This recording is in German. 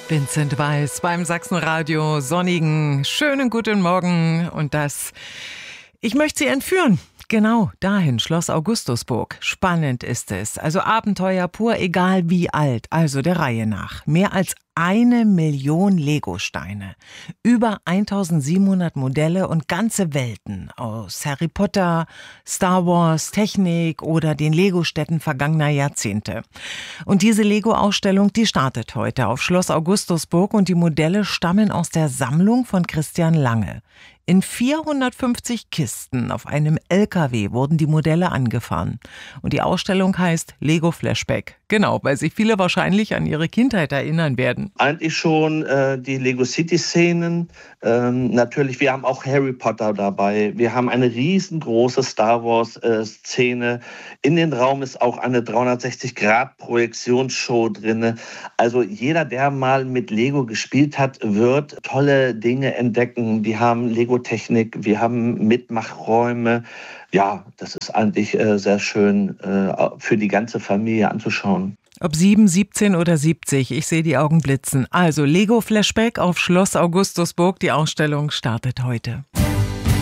Vincent Weiss beim Sachsenradio. Sonnigen, schönen guten Morgen. Und ich möchte Sie entführen. Genau dahin, Schloss Augustusburg. Spannend ist es. Also Abenteuer pur, egal wie alt. Also der Reihe nach. Mehr als 1 Million Lego-Steine. Über 1700 Modelle und ganze Welten aus Harry Potter, Star Wars, Technik oder den Lego-Städten vergangener Jahrzehnte. Und diese Lego-Ausstellung, die startet heute auf Schloss Augustusburg und die Modelle stammen aus der Sammlung von Christian Lange. In 450 Kisten auf einem LKW wurden die Modelle angefahren. Und die Ausstellung heißt Lego Flashback. Genau, weil sich viele wahrscheinlich an ihre Kindheit erinnern werden. Eigentlich schon die Lego City-Szenen. Natürlich, wir haben auch Harry Potter dabei. Wir haben eine riesengroße Star Wars-Szene. In den Raum ist auch eine 360-Grad-Projektionsshow drin. Also jeder, der mal mit Lego gespielt hat, wird tolle Dinge entdecken. Wir haben Lego-Technik, wir haben Mitmachräume. Ja, das ist eigentlich sehr schön für die ganze Familie anzuschauen. Ob 7, 17 oder 70, ich sehe die Augen blitzen. Also Lego Flashback auf Schloss Augustusburg, die Ausstellung startet heute.